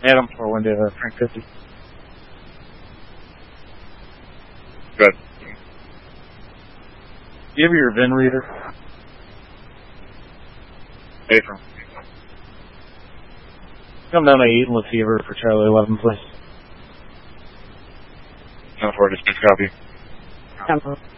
Adam for window, Frank 50. Good. Do you have your VIN reader? Affirm. Come down to 8 and let's see for Charlie 11, please. 10-4, dismiss copy. 10-4.